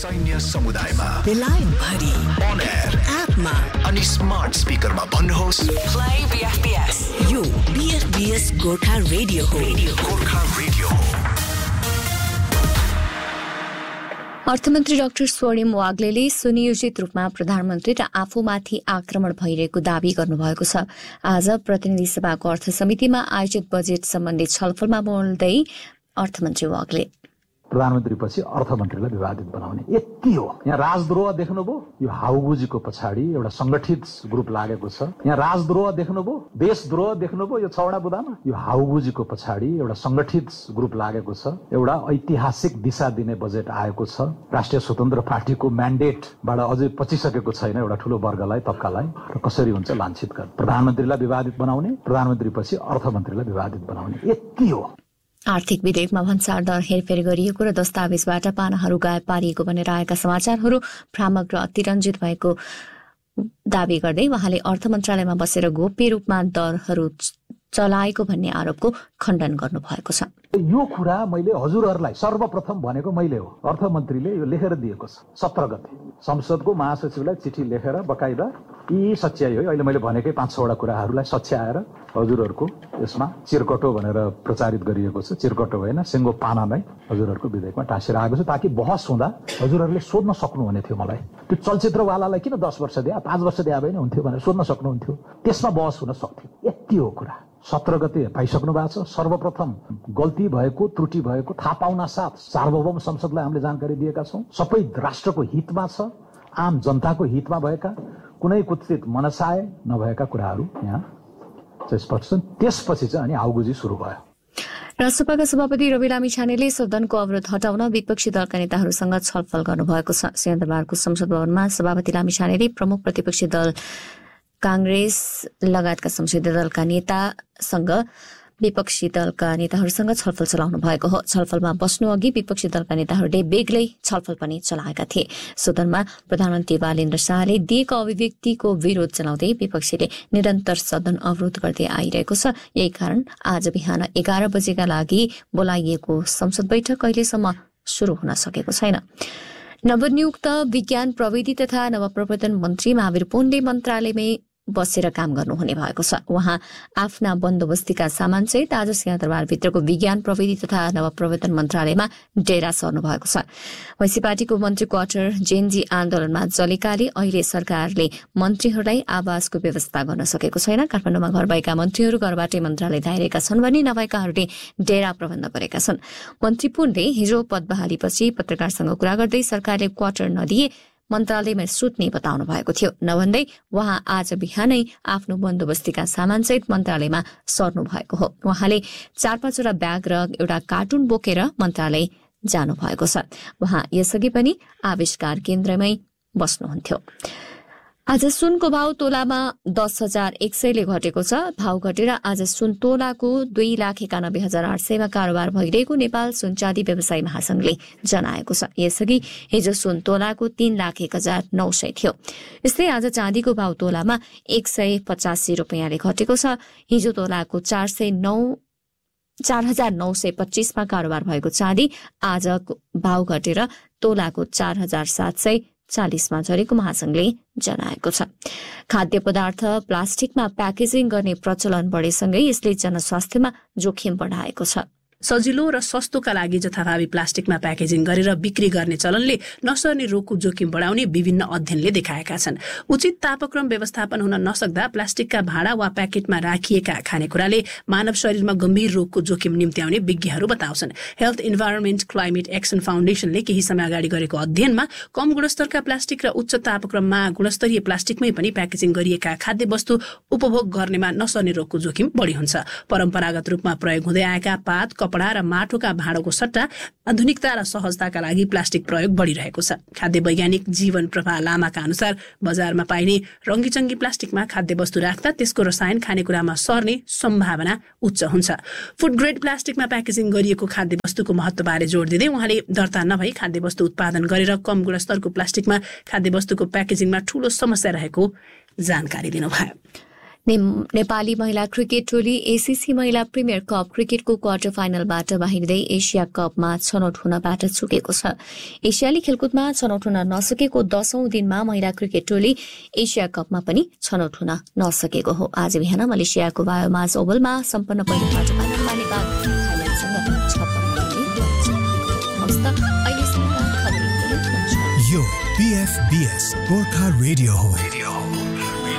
सैन्य समुदायमा बेलायत भरि अन एयर एपमा अनि स्मार्ट स्पिकरमा भन्नुहोस् प्ले बीएफबीएस। यो बीएफबीएस गोर्खा रेडियो हो। गोर्खा रेडियो हो। अर्थमन्त्री डाक्टर स्वर्णिम वाग्लेले सुनियोजित रूपमा प्रधानमन्त्री र आफूमाथि आक्रमण भइरहेको दावी गर्नुभएको छ। आज प्रतिनिधि सभाको अर्थ समितिमा आयोजित बजेट सम्बन्धी छलफलमा बोल्दै अर्थमन्त्री वाग्ले प्रधानमन्त्री पछि अर्थमन्त्रीलाई विवादित बनाउने यति हो। यहाँ राजद्रोह देख्नुभयो, यो हाउगुजीको पछाडि एउटा संगठित ग्रुप लागेको छ। यहाँ राजद्रोह देख्नुभयो, देशद्रोह देख्नुभयो, यो छवटा बुदामा यो हाउगुजीको पछाडि एउटा संगठित ग्रुप लागेको छ। एउटा ऐतिहासिक दिशा दिने बजेट आएको छ। राष्ट्रिय स्वतन्त्र पार्टीको म्यान्डेटबाट अझै पचिसकेको छैन एउटा ठूलो वर्गलाई, तबकालाई, र कसरी हुन्छ लान्छित गर्ने। प्रधानमन्त्रीलाई विवादित बनाउने, प्रधानमन्त्री पछि अर्थमन्त्रीलाई विवादित बनाउने यति हो। आर्थिक विधेयकमा भन्सार दर हेरफेर गरिएको र दस्तावेजबाट पानाहरू गायब पारिएको भनेर आएका समाचारहरू भ्रामक र अतिरञ्जित भएको दावी गर्दै उहाँले अर्थ मन्त्रालयमा बसेर गोप्य रूपमा दरहरू चलाएको भन्ने आरोपको खण्डन गर्नुभएको छ। यो कुरा मैले हजुरहरूलाई सर्वप्रथम भनेको मैले हो। अर्थमन्त्रीले यो लेखेर दिएको छ 17 गते संसदको महासचिवलाई चिठी लेखेर बकाइदा यी सच्याइ हो। अहिले मैले भनेकै 5-6वटा कुराहरूलाई सच्याएर हजुरहरूको यसमा चिरकटो भनेर प्रचारित गरिएको छ। चिरकटो होइन, सिङ्गो पाना नै हजुरहरूको विधेयकमा टाँसेर आएको छ, ताकि बहस हुँदा हजुरहरूले सोध्न सक्नुहुने थियो मलाई। त्यो चलचित्रवालालाई किन 10 वर्ष दिए, 5 वर्ष दिए भए हुन्थ्यो भनेर सोध्न सक्नुहुन्थ्यो। त्यसमा बहस हुन सक्थ्यो। यति हो कुरा। 17 गते पाइसक्नु भएको छ। सर्वप्रथम गल्ती भएको, त्रुटि भएको थाहा पाउन साथ सार्वभौम संसदलाई हामीले जानकारी दिएका छौँ। सबै राष्ट्रको हितमा छ, आम जनताको हितमा भएका कुनै कुत्सित मनसाय नभएका कुराहरू यहाँ स्पष्ट छन्। त्यसपछि चाहिँ अनि हाउगुजी सुरु भयो। राष्ट्रसभाका सभापति रवि लामिछानेले सदनको अवरोध हटाउन विपक्षी दलका नेताहरूसँग छलफल गर्नुभएको छ। सिंहदरबारको संसद भवनमा सभापति लामिछानेले प्रमुख प्रतिपक्षी दल कांग्रेस लगायतका संसदीय दलका नेतासँग विपक्षी दलका नेताहरूसँग छलफल चलाउनु भएको हो। छलफलमा बस्नु अघि विपक्षी दलका नेताहरूले बेग्लै छलफल पनि चलाएका थिए। सदनमा प्रधानमन्त्री बालेन्द्र शाहले दिएको अभिव्यक्तिको विरोध जनाउँदै विपक्षीले निरन्तर सदन अवरोध गर्दै आइरहेको छ। यही कारण आज बिहान 11 बजेका लागि बोलाइएको संसद बैठक अहिलेसम्म शुरू हुन सकेको छैन। नवनियुक्त विज्ञान प्रविधि तथा नवप्रवर्तन मन्त्री महावीर पुनले मन्त्रालयमै बसेर काम गर्नुहुने भएको छ। उहाँ आफ्ना बन्दोबस्तीका सामानसहित आज सिंहदरबारभित्रको विज्ञान प्रविधि तथा नवप्रवर्तन मन्त्रालयमा डेरा सर्नु भएको छ। वैसी पार्टीको मन्त्री क्वार्टर जेनजी आन्दोलनमा जलेकाले अहिले सरकारले मन्त्रीहरूलाई आवासको व्यवस्था गर्न सकेको छैन। काठमाडौँमा घर भएका मन्त्रीहरू घरबाटै मन्त्रालय धाइरहेका छन् भने नभएकाहरूले डेरा प्रबन्ध गरेका छन्। मन्त्री पुनले हिजो पद बहालीपछि पत्रकारसँग कुरा गर्दै सरकारले क्वार्टर नदिए मन्त्रालयमा सुत्ने बताउनु भएको थियो। नभन्दै उहाँ आज बिहानै आफ्नो बन्दोबस्तीका सामानसहित मन्त्रालयमा सर्नु भएको हो। उहाँले 4-5वटा ब्याग र एउटा कार्टुन बोकेर मन्त्रालय जानु भएको छ। उहाँ यसअघि पनि आविष्कार केन्द्रमै बस्नुहुन्थ्यो। आज सुनको भाव तोलामा 10,100 ले घटेको छ। भाव घटेर आज सुन तोलाको 2,91,800 मा कारोबार भइरहेको नेपाल सुन चाँदी व्यवसायी महासंघले जनाएको छ। यसअघि हिजो सुन तोलाको 3,01,900 थियो। यस्तै आज चाँदीको भाव तोलामा 185 रुपियाँले घटेको छ। हिजो तोलाको 4,925 मा कारोबार भएको चाँदी आज भाव घटेर तोलाको 4,740 मा झरेको महासंघले जनाएको छ। खाद्य पदार्थ प्लास्टिकमा प्याकेजिङ गर्ने प्रचलन बढेसँगै यसले जनस्वास्थ्यमा जोखिम बढाएको छ। सजिलो र सस्तोका लागि जथाभावी प्लास्टिकमा प्याकेजिङ गरेर बिक्री गर्ने चलनले नसर्ने रोगको जोखिम बढाउने विभिन्न अध्ययनले देखाएका छन्। उचित तापक्रम व्यवस्थापन हुन नसक्दा प्लास्टिकका भाँडा वा प्याकेटमा राखिएका खानेकुराले मानव शरीरमा गम्भीर रोगको जोखिम निम्त्याउने विज्ञहरू बताउँछन्। हेल्थ इन्भाइरोमेन्ट क्लाइमेट एक्सन फाउन्डेसनले केही समय अगाडि गरेको अध्ययनमा कम गुणस्तरका प्लास्टिक र उच्च तापक्रममा गुणस्तरीय प्लास्टिकमै पनि प्याकेजिङ गरिएका खाद्य वस्तु उपभोग गर्नेमा नसर्ने रोगको जोखिम बढी हुन्छ। परम्परागत रूपमा प्रयोग हुँदै आएका पात, कपडा र माटोका भाँडोको सट्टा आधुनिकता र सहजताका लागि प्लास्टिक प्रयोग बढिरहेको छ। खाद्य वैज्ञानिक जीवन प्रभा लामाका अनुसार बजारमा पाइने रङ्गीचङ्गी प्लास्टिकमा खाद्य वस्तु राख्दा त्यसको रसायन खानेकुरामा सर्ने सम्भावना उच्च हुन्छ। फुड ग्रेड प्लास्टिकमा प्याकेजिङ गरिएको खाद्य वस्तुको महत्त्वबारे जोड दिँदै उहाँले दर्ता नभई खाद्य वस्तु उत्पादन गरेर कम गुणस्तरको प्लास्टिकमा खाद्य वस्तुको प्याकेजिङमा ठूलो समस्या रहेको जानकारी दिनुभयो। नेपाली महिला क्रिकेट टोली एसीसी महिला प्रिमियर कप क्रिकेटको क्वार्टर फाइनलबाट बाहिरिँदै एसिया कपमा छनौट हुनबाट चुकेको छ। एसियाली खेलकुदमा छनौट हुन नसकेको 10औं दिनमा महिला क्रिकेट टोली एसिया कपमा पनि छनौट हुन नसकेको हो। आज बिहान मलेसियाको बायोमास ओभलमा सम्पन्न पहिलो क्वार्टर फाइनलमा नेपाल थाइल्याण्डसँग 56 यो PFBS गोर्खा रेडियो हो।